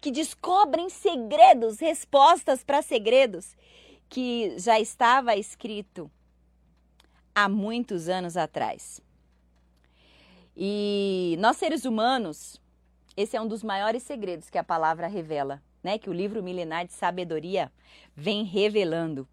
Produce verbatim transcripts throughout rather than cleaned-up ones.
que descobrem segredos, respostas para segredos que já estava escrito há muitos anos atrás. E nós seres humanos, esse é um dos maiores segredos que a palavra revela, né? Que o livro milenar de sabedoria vem revelando.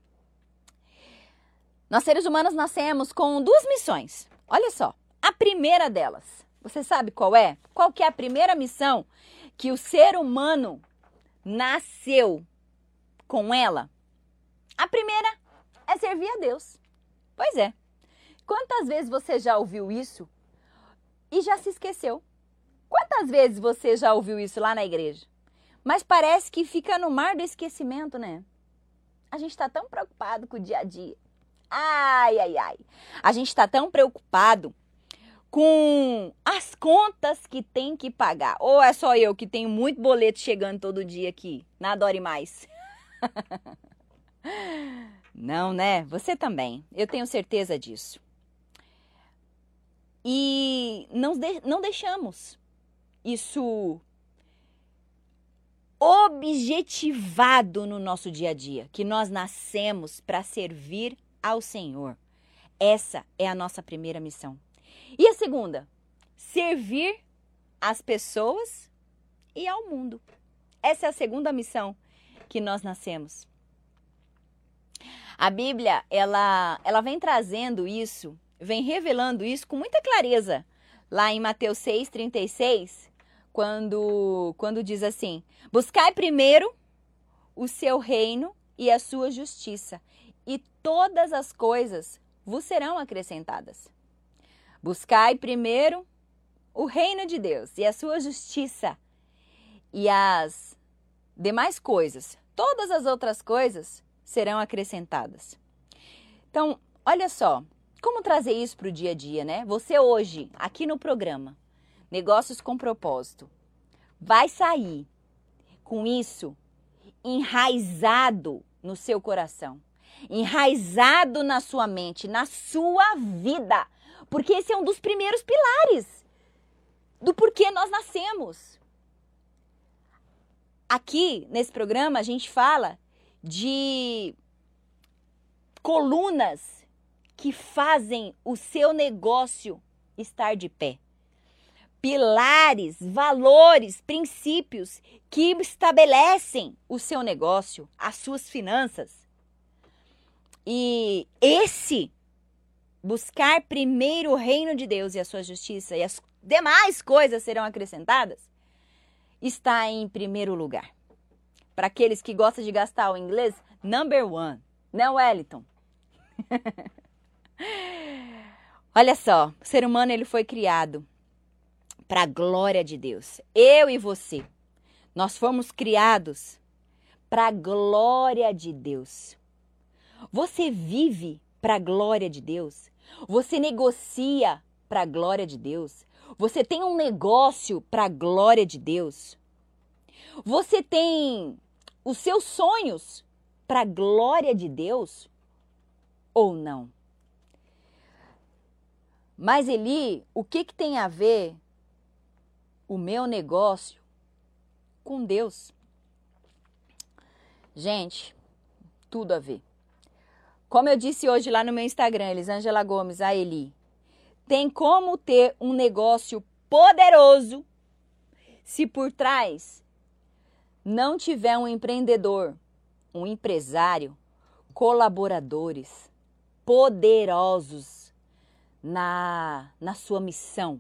Nós seres humanos nascemos com duas missões. Olha só, a primeira delas, você sabe qual é? Qual que é a primeira missão que o ser humano nasceu com ela? A primeira é servir a Deus. Pois é. Quantas vezes você já ouviu isso e já se esqueceu? Quantas vezes você já ouviu isso lá na igreja? Mas parece que fica no mar do esquecimento, né? A gente está tão preocupado com o dia a dia. Ai, ai, ai. A gente está tão preocupado com as contas que tem que pagar. Ou é só eu que tenho muito boleto chegando todo dia aqui? Nada Adore Mais. Não, né? Você também. Eu tenho certeza disso. E não, de, não deixamos isso objetivado no nosso dia a dia, que nós nascemos para servir ao Senhor. Essa é a nossa primeira missão. E a segunda? Servir as pessoas e ao mundo. Essa é a segunda missão que nós nascemos. A Bíblia, ela, ela vem trazendo isso, vem revelando isso com muita clareza. Lá em Mateus seis, trinta e seis, quando, quando diz assim: buscai primeiro o seu reino e a sua justiça, e todas as coisas vos serão acrescentadas. Buscai primeiro o reino de Deus e a sua justiça, e as demais coisas, todas as outras coisas, serão acrescentadas. Então, olha só, como trazer isso para o dia a dia, né? Você hoje, aqui no programa, Negócios com Propósito, vai sair com isso enraizado no seu coração, enraizado na sua mente, na sua vida, porque esse é um dos primeiros pilares do porquê nós nascemos. Aqui, nesse programa, a gente fala de colunas que fazem o seu negócio estar de pé. Pilares, valores, princípios que estabelecem o seu negócio, as suas finanças. E esse, buscar primeiro o reino de Deus e a sua justiça, e as demais coisas serão acrescentadas, está em primeiro lugar. Para aqueles que gostam de gastar o inglês, number one, né, Wellington? Olha só, o ser humano ele foi criado para a glória de Deus. Eu e você, nós fomos criados para a glória de Deus. Você vive para a glória de Deus? Você negocia para a glória de Deus? Você tem um negócio para a glória de Deus? Você tem os seus sonhos para a glória de Deus ou não? Mas Eli, o que, que tem a ver o meu negócio com Deus? Gente, tudo a ver. Como eu disse hoje lá no meu Instagram, Elisângela Gomes, a Eli, tem como ter um negócio poderoso se por trás não tiver um empreendedor, um empresário, colaboradores poderosos na, na sua missão,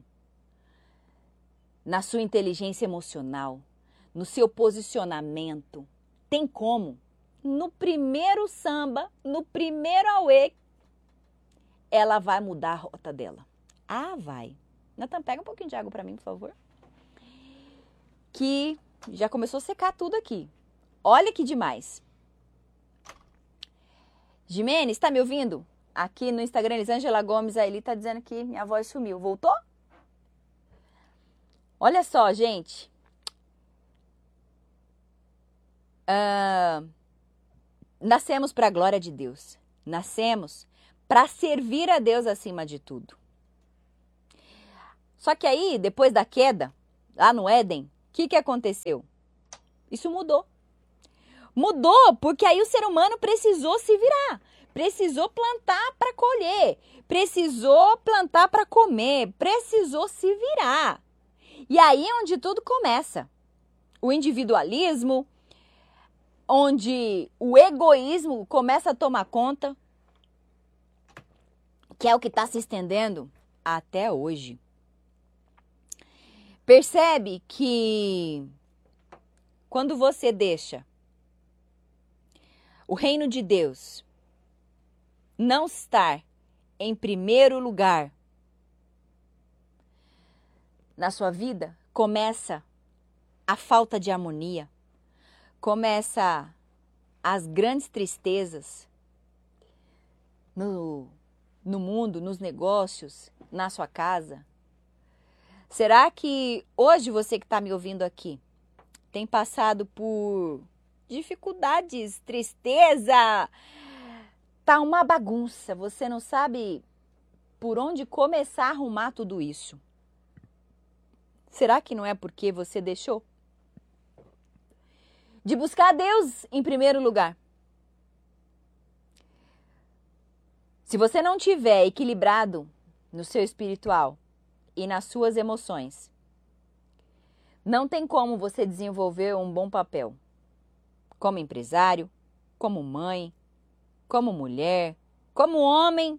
na sua inteligência emocional, no seu posicionamento. Tem como? No primeiro samba, no primeiro auê, ela vai mudar a rota dela. Ah, vai. Natan, pega um pouquinho de água para mim, por favor. Que já começou a secar tudo aqui. Olha que demais. Jimenez, está me ouvindo? Aqui no Instagram, Elisângela Gomes, a Eli está dizendo que minha voz sumiu. Voltou? Olha só, gente. Uh, nascemos para a glória de Deus. Nascemos para servir a Deus acima de tudo. Só que aí, depois da queda, lá no Éden, o que, que aconteceu? Isso mudou. Mudou porque aí o ser humano precisou se virar. Precisou plantar para colher. Precisou plantar para comer. Precisou se virar. E aí é onde tudo começa. O individualismo, onde o egoísmo começa a tomar conta, que é o que está se estendendo até hoje. Percebe que quando você deixa o reino de Deus não estar em primeiro lugar na sua vida, começa a falta de harmonia, começa as grandes tristezas no, no mundo, nos negócios, na sua casa. Será que hoje você que está me ouvindo aqui tem passado por dificuldades, tristeza? Tá uma bagunça, você não sabe por onde começar a arrumar tudo isso. Será que não é porque você deixou de buscar Deus em primeiro lugar? Se você não tiver equilibrado no seu espiritual e nas suas emoções, não tem como você desenvolver um bom papel como empresário, como mãe, como mulher, como homem.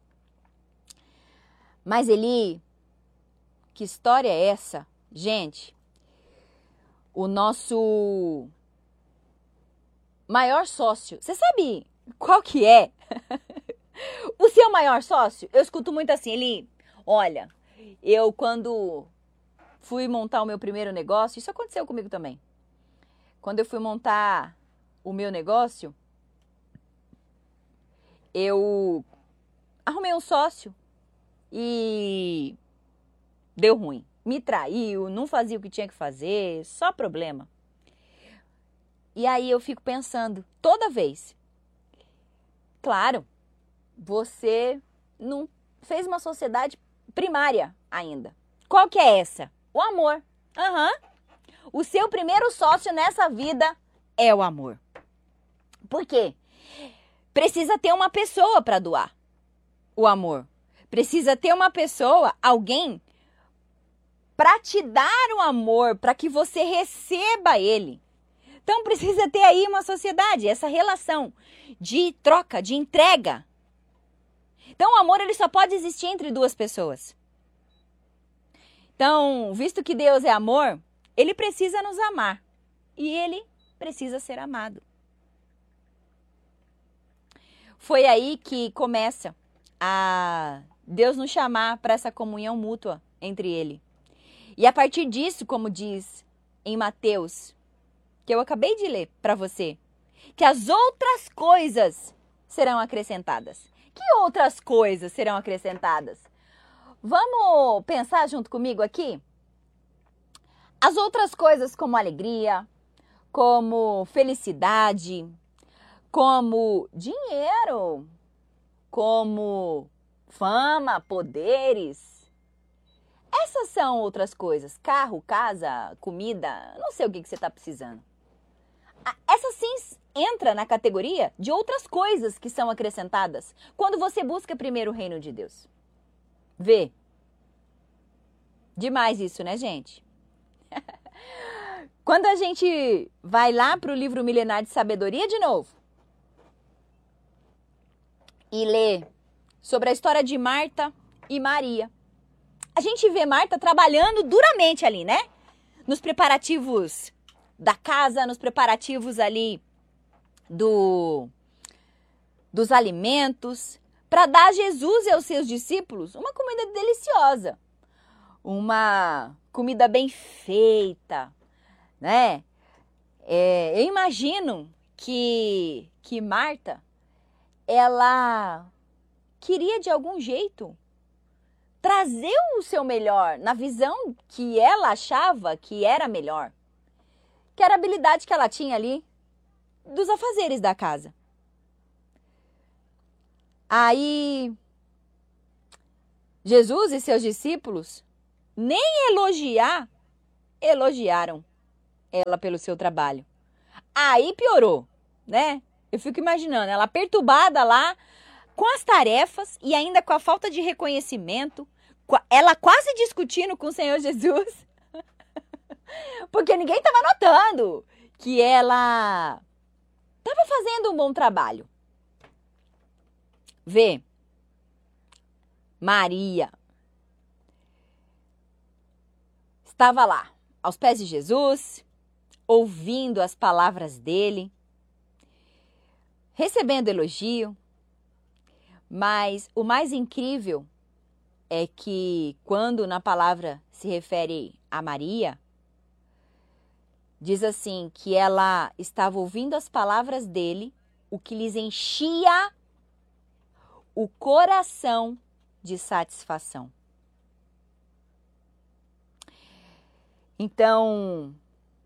Mas Eli, que história é essa? Gente, o nosso maior sócio, você sabe qual que é? O seu maior sócio? Eu escuto muito assim, Eli, olha, eu quando fui montar o meu primeiro negócio, isso aconteceu comigo também. Quando eu fui montar o meu negócio, eu arrumei um sócio e deu ruim. Me traiu, não fazia o que tinha que fazer, só problema. E aí eu fico pensando, toda vez, claro, você não fez uma sociedade primária ainda. Qual que é essa? O amor. Aham. Uhum. O seu primeiro sócio nessa vida é o amor. Por quê? Precisa ter uma pessoa para doar o amor. Precisa ter uma pessoa, alguém, para te dar o amor, para que você receba ele. Então precisa ter aí uma sociedade, essa relação de troca, de entrega. Então o amor ele só pode existir entre duas pessoas. Então, visto que Deus é amor, ele precisa nos amar e ele precisa ser amado. Foi aí que começa a Deus nos chamar para essa comunhão mútua entre ele. E a partir disso, como diz em Mateus, que eu acabei de ler para você, que as outras coisas serão acrescentadas. Que outras coisas serão acrescentadas? Vamos pensar junto comigo aqui? As outras coisas como alegria, como felicidade, como dinheiro, como fama, poderes. Essas são outras coisas. Carro, casa, comida, não sei o que que você está precisando. Essa sim entra na categoria de outras coisas que são acrescentadas quando você busca primeiro o reino de Deus. Vê. Demais isso, né, gente? Quando a gente vai lá para o livro Milenar de Sabedoria de novo e lê sobre a história de Marta e Maria, a gente vê Marta trabalhando duramente ali, né? Nos preparativos da casa, nos preparativos ali do, dos alimentos, para dar a Jesus e aos seus discípulos uma comida deliciosa, uma comida bem feita, né? É, eu imagino que, que Marta, ela queria de algum jeito trazer o seu melhor na visão que ela achava que era melhor, que era a habilidade que ela tinha ali dos afazeres da casa. Aí, Jesus e seus discípulos nem elogiar, elogiaram ela pelo seu trabalho. Aí piorou, né? Eu fico imaginando ela perturbada lá com as tarefas e ainda com a falta de reconhecimento, ela quase discutindo com o Senhor Jesus, porque ninguém estava notando que ela estava fazendo um bom trabalho. Vê, Maria estava lá, aos pés de Jesus, ouvindo as palavras dele, recebendo elogio, mas o mais incrível é que quando na palavra se refere a Maria, diz assim que ela estava ouvindo as palavras dele, o que lhes enchia o coração de satisfação. Então,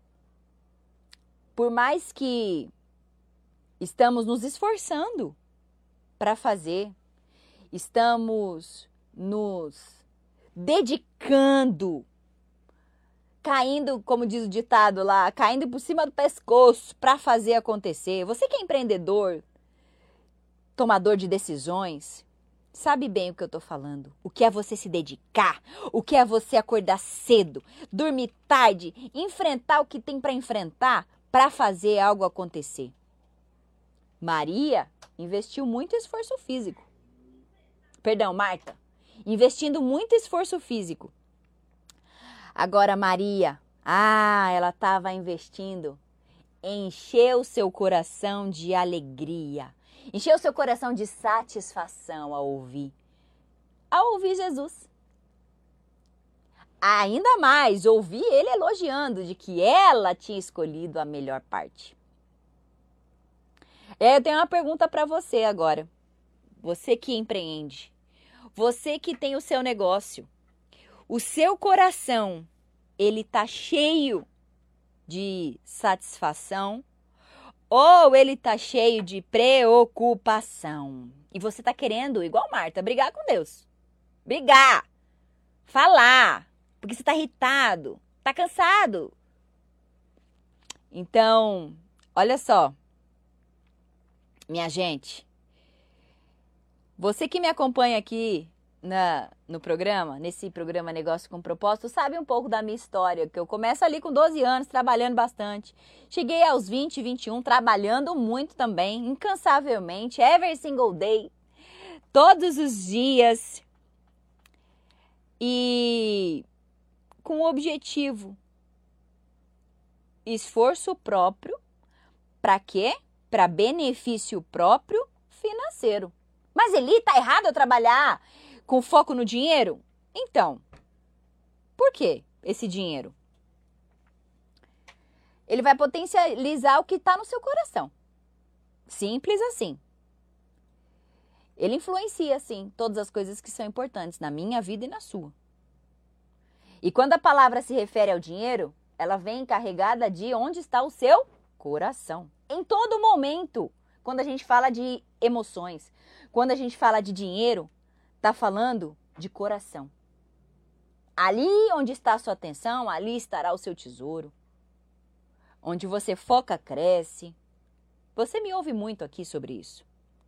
por mais que estamos nos esforçando para fazer, estamos nos dedicando, caindo, como diz o ditado lá, caindo por cima do pescoço para fazer acontecer. Você que é empreendedor, tomador de decisões, sabe bem o que eu estou falando. O que é você se dedicar, o que é você acordar cedo, dormir tarde, enfrentar o que tem para enfrentar para fazer algo acontecer. Maria investiu muito esforço físico. Perdão, Marta, investindo muito esforço físico. Agora Maria, ah, ela estava investindo, encheu seu coração de alegria, encheu seu coração de satisfação ao ouvir, ao ouvir Jesus. Ainda mais, ouvir ele elogiando de que ela tinha escolhido a melhor parte. Eu tenho uma pergunta para você agora. Você que empreende, você que tem o seu negócio, o seu coração, ele tá cheio de satisfação ou ele tá cheio de preocupação? E você tá querendo, igual Marta, brigar com Deus. Brigar, falar, porque você tá irritado, tá cansado. Então, olha só, minha gente, você que me acompanha aqui na, no programa, nesse programa Negócio com Propósito, sabe um pouco da minha história, que eu começo ali com doze anos, trabalhando bastante. Cheguei aos vinte, vinte e um, trabalhando muito também, incansavelmente, every single day, todos os dias. E com o objetivo, esforço próprio, para quê? Para benefício próprio financeiro. Mas Eli, tá errado eu trabalhar com foco no dinheiro? Então, por que esse dinheiro? Ele vai potencializar o que está no seu coração. Simples assim. Ele influencia, sim, todas as coisas que são importantes na minha vida e na sua. E quando a palavra se refere ao dinheiro, ela vem carregada de onde está o seu coração. Em todo momento, quando a gente fala de emoções, quando a gente fala de dinheiro, está falando de coração. Ali onde está a sua atenção, ali estará o seu tesouro. Onde você foca, cresce. Você me ouve muito aqui sobre isso.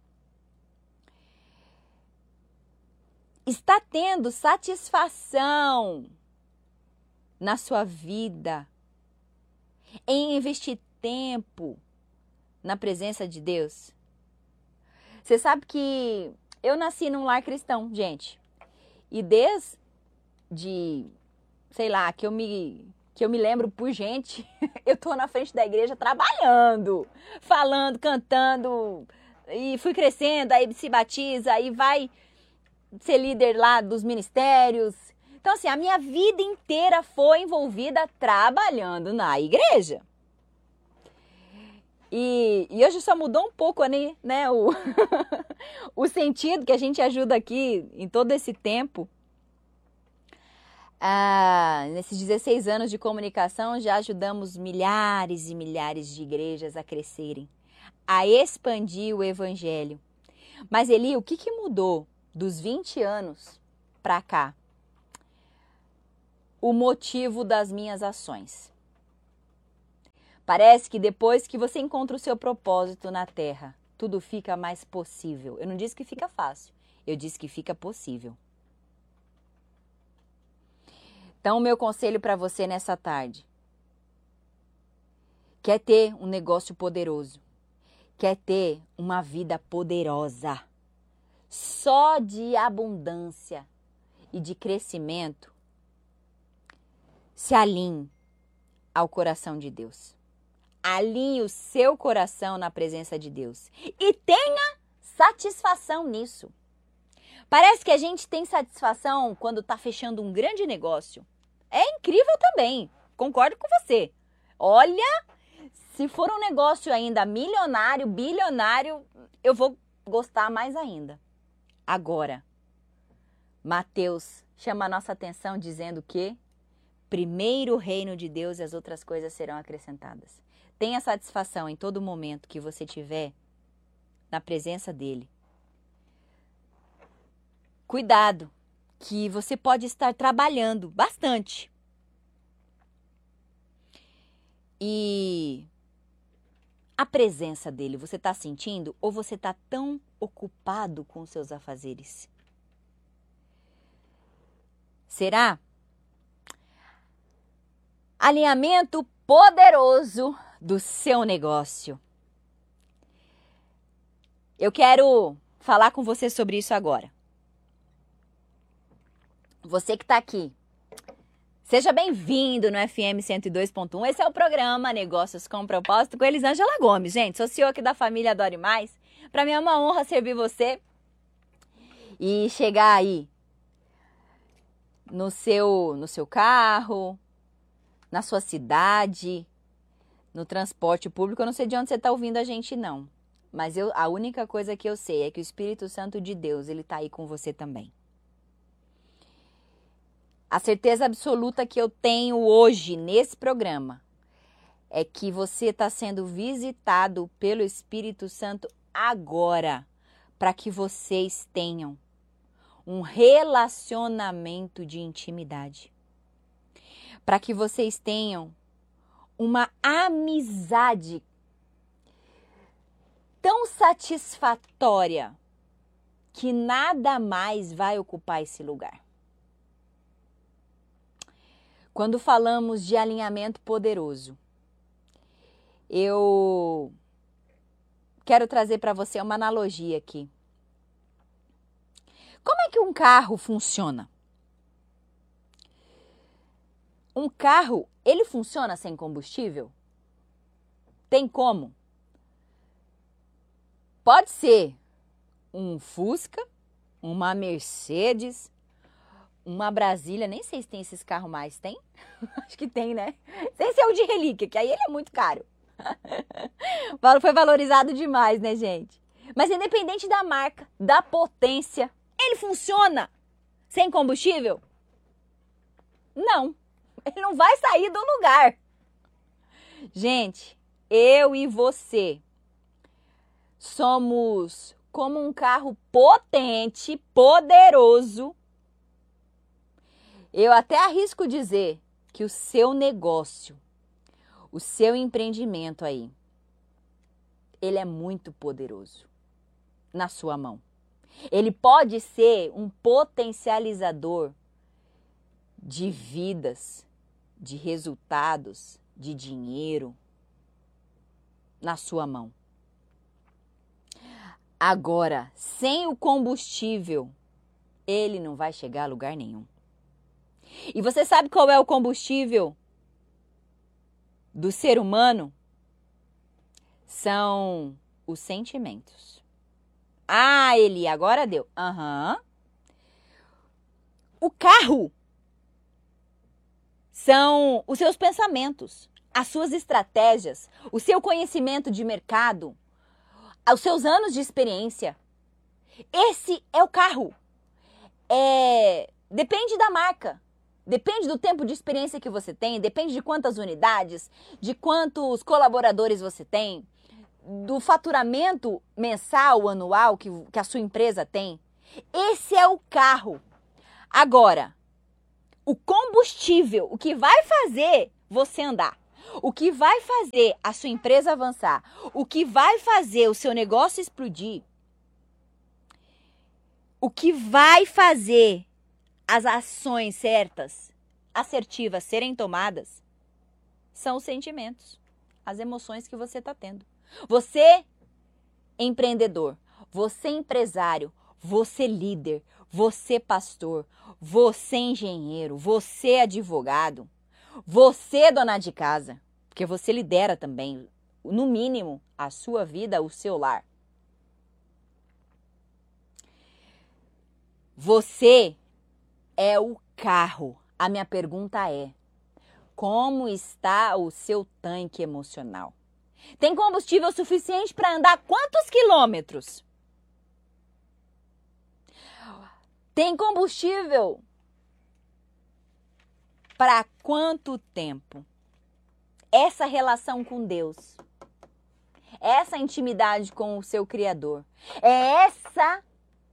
Está tendo satisfação na sua vida em investir tempo na presença de Deus? Você sabe que eu nasci num lar cristão, gente. E desde, sei lá, que eu me, que eu me lembro por gente, eu tô na frente da igreja trabalhando, falando, cantando, e fui crescendo, aí se batiza, aí vai ser líder lá dos ministérios. Então, assim, a minha vida inteira foi envolvida trabalhando na igreja. E, e hoje só mudou um pouco, né, né o, o sentido que a gente ajuda aqui em todo esse tempo. Ah, nesses dezesseis anos de comunicação, já ajudamos milhares e milhares de igrejas a crescerem, a expandir o evangelho. Mas, Eli, o que, que mudou dos vinte anos para cá? O motivo das minhas ações. Parece que depois que você encontra o seu propósito na Terra, tudo fica mais possível. Eu não disse que fica fácil, eu disse que fica possível. Então, o meu conselho para você nessa tarde: quer ter um negócio poderoso, quer ter uma vida poderosa, só de abundância e de crescimento, se alinhe ao coração de Deus. Alinhe o seu coração na presença de Deus e tenha satisfação nisso. Parece que a gente tem satisfação quando está fechando um grande negócio. É incrível também, concordo com você. Olha, se for um negócio ainda milionário, bilionário, eu vou gostar mais ainda. Agora, Mateus chama a nossa atenção dizendo que primeiro o reino de Deus e as outras coisas serão acrescentadas. Tenha satisfação em todo momento que você tiver na presença dele. Cuidado, que você pode estar trabalhando bastante. E a presença dele, você está sentindo ou você está tão ocupado com os seus afazeres? Será? Alinhamento poderoso do seu negócio. Eu quero falar com você sobre isso agora. Você que está aqui, seja bem-vindo no F M cento e dois ponto um. Esse é o programa Negócios com Propósito com Elisângela Gomes. Gente, sou C E O aqui da família Adore Mais. Para mim é uma honra servir você e chegar aí no seu, no seu carro, na sua cidade, no transporte público. Eu não sei de onde você está ouvindo a gente, não. Mas eu, a única coisa que eu sei é que o Espírito Santo de Deus, ele está aí com você também. A certeza absoluta que eu tenho hoje nesse programa é que você está sendo visitado pelo Espírito Santo agora, para que vocês tenham um relacionamento de intimidade. Para que vocês tenham uma amizade tão satisfatória que nada mais vai ocupar esse lugar. Quando falamos de alinhamento poderoso, eu quero trazer para você uma analogia aqui. Como é que um carro funciona? Um carro, ele funciona sem combustível? Tem como? Pode ser um Fusca, uma Mercedes, uma Brasília, nem sei se tem esses carros mais, tem? Acho que tem, né? Esse é o de relíquia, que aí ele é muito caro. Foi valorizado demais, né, gente? Mas independente da marca, da potência, ele funciona sem combustível? Não. Ele não vai sair do lugar. Gente, eu e você somos como um carro potente, poderoso. Eu até arrisco dizer que o seu negócio, o seu empreendimento aí, ele é muito poderoso na sua mão. Ele pode ser um potencializador de vidas, de resultados, de dinheiro na sua mão. Agora, sem o combustível, ele não vai chegar a lugar nenhum. E você sabe qual é o combustível do ser humano? São os sentimentos. Ah, Eli, agora deu. Aham. Uhum. O carro são os seus pensamentos, as suas estratégias, o seu conhecimento de mercado, os seus anos de experiência. Esse é o carro. É, depende da marca, depende do tempo de experiência que você tem, depende de quantas unidades, de quantos colaboradores você tem, do faturamento mensal, anual que, que a sua empresa tem. Esse é o carro. Agora, o combustível, o que vai fazer você andar, O que vai fazer a sua empresa avançar, o que vai fazer o seu negócio explodir, o que vai fazer as ações certas, assertivas serem tomadas, são os sentimentos, as emoções que você está tendo. Você, empreendedor, você empresário, você líder, você pastor, você engenheiro, você advogado, você dona de casa, porque você lidera também, no mínimo, a sua vida, o seu lar. Você é o carro. A minha pergunta é: como está o seu tanque emocional? Tem combustível suficiente para andar quantos quilômetros? Tem combustível para quanto tempo? Essa relação com Deus, essa intimidade com o seu Criador, é essa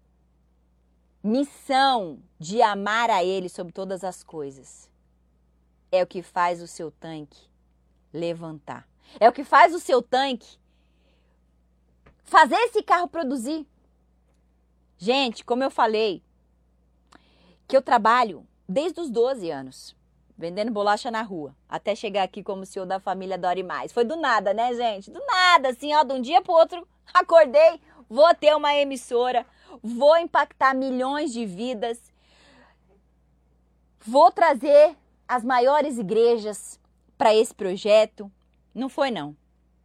missão de amar a Ele sobre todas as coisas. É o que faz o seu tanque levantar. É o que faz o seu tanque fazer esse carro produzir. Gente, como eu falei, que eu trabalho desde os doze anos, vendendo bolacha na rua, até chegar aqui como C E O da família Dore Mais. Foi do nada, né, gente? Do nada, assim, ó, de um dia pro outro, acordei, vou ter uma emissora, vou impactar milhões de vidas, vou trazer as maiores igrejas para esse projeto. Não foi, não.